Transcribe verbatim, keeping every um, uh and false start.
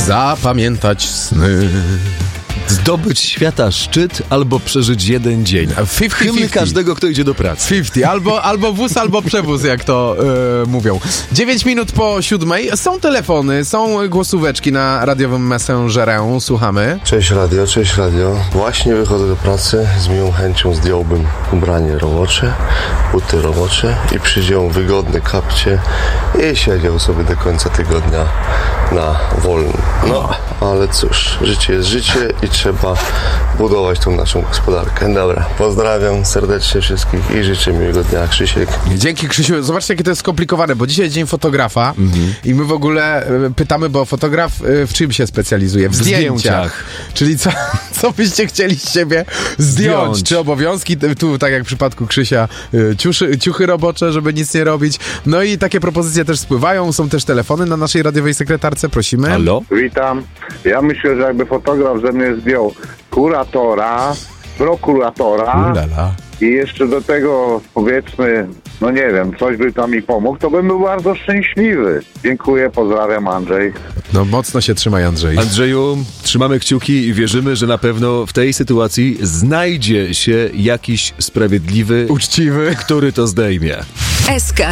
zapamiętać sny. Zdobyć świata szczyt albo przeżyć jeden dzień. Hymn każdego, kto idzie do pracy. pięćdziesiąt. Albo, albo wóz, albo przewóz, jak to yy, mówią. dziewięć minut po siódmej. Są telefony, są głosóweczki na radiowym Messengerę. Słuchamy. Cześć radio, cześć radio. Właśnie wychodzę do pracy. Z miłą chęcią zdjąłbym ubranie robocze, buty robocze i przyjął wygodne kapcie i siedział sobie do końca tygodnia na wolnym. No, ale cóż, życie jest życie i trzeba budować tą naszą gospodarkę. Dobra, pozdrawiam serdecznie wszystkich i życzę miłego dnia. Krzysiek. Dzięki, Krzysiu. Zobaczcie, jakie to jest skomplikowane, bo dzisiaj jest dzień fotografa mhm. i my w ogóle pytamy, bo fotograf w czym się specjalizuje? W, w zdjęciach. zdjęciach. Czyli co, co byście chcieli z siebie zdjąć? Zdjąć. Czy obowiązki? Tu, tak jak w przypadku Krzysia, ciuchy, ciuchy robocze, żeby nic nie robić. No i takie propozycje też spływają. Są też telefony na naszej radiowej sekretarce. Prosimy. Halo? Witam. Ja myślę, że jakby fotograf ze mnie zdjął kuratora, prokuratora Ulala. i jeszcze do tego, powiedzmy, no nie wiem, coś by tam mi pomógł, to bym był bardzo szczęśliwy. Dziękuję, pozdrawiam, Andrzej. No mocno się trzymaj, Andrzej. Andrzeju, trzymamy kciuki i wierzymy, że na pewno w tej sytuacji znajdzie się jakiś sprawiedliwy, uczciwy, który to zdejmie. S K